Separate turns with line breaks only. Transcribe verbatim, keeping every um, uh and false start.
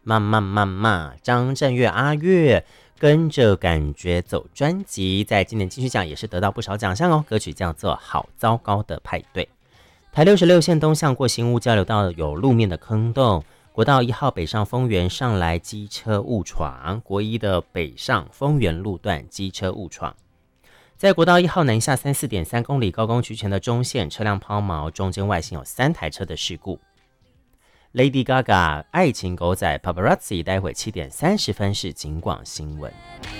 慢慢慢慢，张震岳阿岳跟着感觉走专辑，在今年金曲奖也是得到不少奖项哦。歌曲叫做《好糟糕的派对》。台六十六线东向过新屋交流道有路面的坑洞，国道一号北上丰原上来机车误闯，国一的北上丰原路段机车误闯。在国道一号南下三四点三公里高工局前的中线车辆抛锚，中间外形有三台车的事故。Lady Gaga 爱情狗仔 Paparazzi 待会七点三十分是警广新闻。